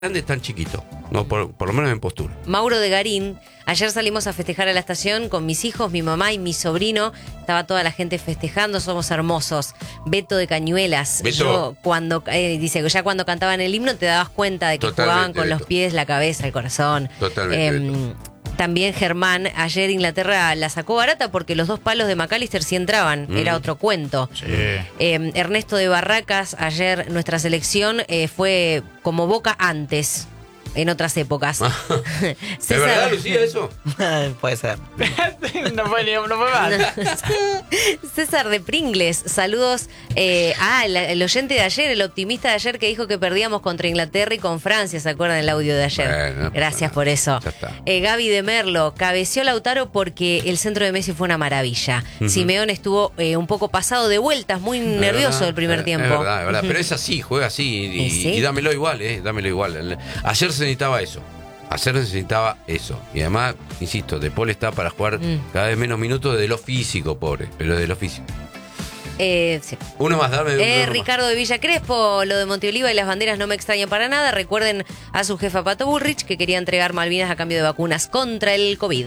grande tan chiquito, no por lo menos en postura. Mauro de Garín, ayer salimos a festejar a la estación con mis hijos, mi mamá y mi sobrino. Estaba toda la gente festejando, somos hermosos. Beto de Cañuelas. Beto. Yo cuando dice que ya cuando cantaban el himno te dabas cuenta de que Totalmente, jugaban con Beto. los pies, la cabeza, el corazón. Totalmente, Beto. También Germán, ayer Inglaterra la sacó barata porque los 2 palos de McAllister sí entraban, era otro cuento. Sí. Ernesto de Barracas, ayer nuestra selección fue como Boca antes, en otras épocas. ¿Es verdad, Lucía, eso? Puede ser. no fue mal. César de Pringles, saludos. El oyente de ayer, el optimista de ayer que dijo que perdíamos contra Inglaterra y con Francia, ¿se acuerdan el audio de ayer? Bueno, Gracias por eso. ya está. Gaby de Merlo, cabeció Lautaro porque el centro de Messi fue una maravilla. Simeón estuvo un poco pasado de vueltas, muy nervioso el primer tiempo. Es verdad, pero es así, juega así ¿Y sí? y dámelo igual, dámelo igual. Ayer se necesitaba eso. Ayer necesitaba eso. Y además, insisto, De Paul está para jugar cada vez menos minutos de lo físico, pobre, pero de lo físico. Sí. Uno más, dame uno más. Ricardo de Villa Crespo, lo de Monteoliva y las banderas no me extraña para nada. Recuerden a su jefa Pato Bullrich que quería entregar Malvinas a cambio de vacunas contra el COVID.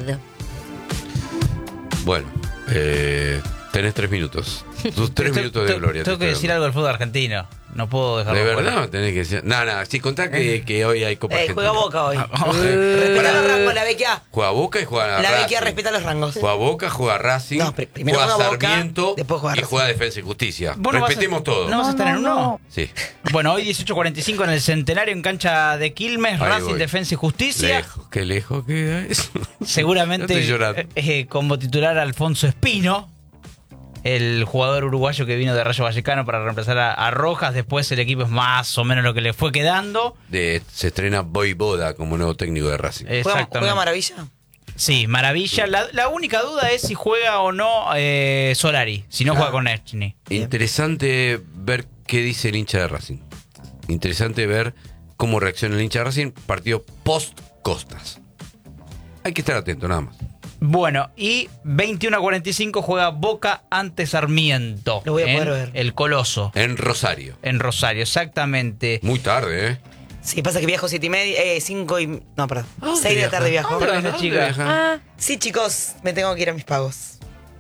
Bueno, tenés 3 minutos. Tus 3 minutos de gloria. Tengo que decir algo del fútbol argentino. No puedo dejarlo ¿De fuera. verdad? Tenés que decir. No, sí, contá que hoy hay Copa Argentina. Juega Boca hoy. Pará. Respeta los rangos, la Vecchia. Juega Boca y juega La Racing. Vecchia respeta los rangos. Juega Boca, juega Racing, No, primero juega juega Boca, Sarmiento después juega y Racing. juega Defensa y Justicia. ¿Vos no vas a- Respetemos todo. ¿No vas a estar en uno? Sí. Bueno, hoy 18:45 en el Centenario en cancha de Quilmes, Ahí Racing, voy. Defensa y Justicia. Lejos, qué lejos queda eso. Seguramente Yo estoy llorando. como titular Alfonso Espino, el jugador uruguayo que vino de Rayo Vallecano para reemplazar a Rojas. Después el equipo es más o menos lo que le fue quedando. Se estrena Voivoda como nuevo técnico de Racing. ¿Juega Maravilla? Sí, maravilla. La única duda es si juega o no Solari, si no juega con Echny. Interesante ver qué dice el hincha de Racing. Interesante ver cómo reacciona el hincha de Racing partido post-Costas. Hay que estar atento, nada más. Bueno, y 21:45 juega Boca ante Sarmiento. Lo voy a en poder ver. El Coloso, En Rosario. en Rosario, exactamente. Muy tarde, ¿eh? Sí, pasa que viajo 7:30, 5 y... No, perdón. 6 de la tarde viajo. ¿Dónde ¿Dónde chica? viaja? Sí, chicos, me tengo que ir a mis pagos.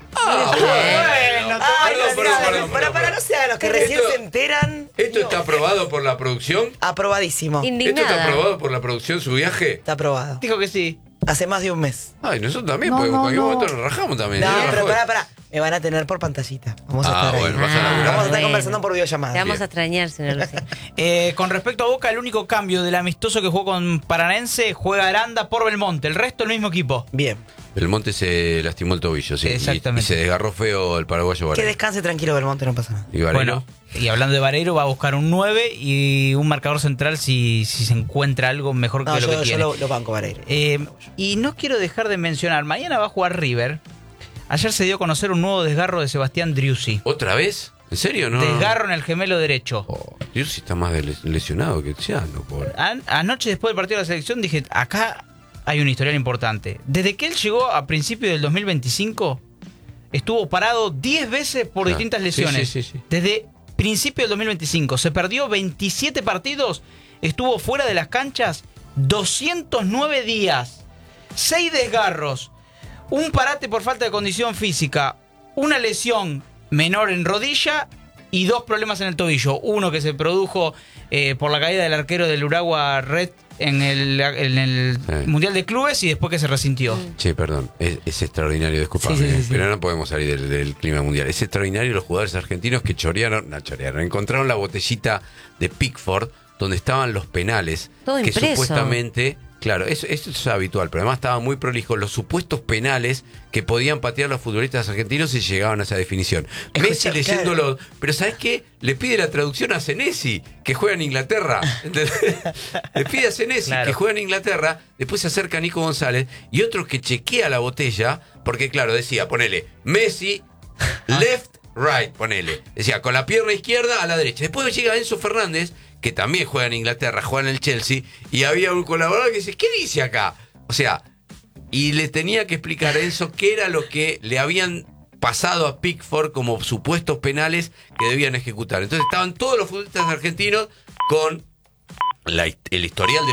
Bueno, Perdón. Para no sean los que recién Esto- se enteran. ¿Esto está aprobado por la producción? Aprobadísimo. ¿Esto está Indignada. aprobado por la producción, su viaje? Está aprobado. dijo que sí. Hace más de un mes. Ay, nosotros también, porque en cualquier momento nos rajamos también. No, ¿eh? pero Rajoy. pará. Me van a tener por pantallita. Vamos a estar ahí. bueno, vas a laburar. Vamos a estar bueno. conversando por Te videollamada. vamos Bien. a extrañar, señor Lucía. Con respecto a Boca, el único cambio del amistoso que jugó con Paranense, juega Aranda por Belmonte. El resto el mismo equipo. Bien. Belmonte se lastimó el tobillo, sí. Exactamente. Y se desgarró feo el paraguayo Que Varela. descanse tranquilo, Belmonte, no pasa nada. ¿Y Varela? Bueno, y hablando de Vareiro, va a buscar un 9 y un marcador central si se encuentra algo mejor No, que lo que yo tiene. lo banco, Vareiro. Y no quiero dejar de mencionar, mañana va a jugar River. Ayer se dio a conocer un nuevo desgarro de Sebastián Driussi. ¿Otra vez? ¿En serio? No. Desgarro en el gemelo derecho. Oh, Dios, sí está más lesionado que Chiano, pobre. Anoche, después del partido de la selección, dije, acá hay un historial importante. Desde que él llegó a principios del 2025, estuvo parado 10 veces por distintas Sí, lesiones. sí. Desde principios del 2025. Se perdió 27 partidos, estuvo fuera de las canchas 209 días, 6 desgarros, un parate por falta de condición física, una lesión menor en rodilla y 2 problemas en el tobillo. Uno que se produjo por la caída del arquero del Urawa Red en el Sí. Mundial de Clubes y después que se resintió. Che, perdón, es extraordinario, disculpame, Sí. pero no podemos salir del clima mundial. Es extraordinario los jugadores argentinos que encontraron la botellita de Pickford donde estaban los penales. Todo que impreso. supuestamente, claro, eso es habitual, pero además estaba muy prolijo los supuestos penales que podían patear los futbolistas argentinos si llegaban a esa definición. Messi Escucha, leyéndolo, pero ¿sabes qué? Le pide la traducción a Senesi, que juega en Inglaterra. ¿Entendés? Le pide a Senesi, Claro. que juega en Inglaterra, después se acerca a Nico González y otro que chequea la botella, porque claro, decía, ponele, Messi, left, right, ponele. Decía, con la pierna izquierda a la derecha. Después llega Enzo Fernández, que también juega en Inglaterra, juega en el Chelsea, y había un colaborador que dice, ¿qué dice acá? O sea, y le tenía que explicar a Enzo qué era lo que le habían pasado a Pickford como supuestos penales que debían ejecutar. Entonces estaban todos los futbolistas argentinos con el historial de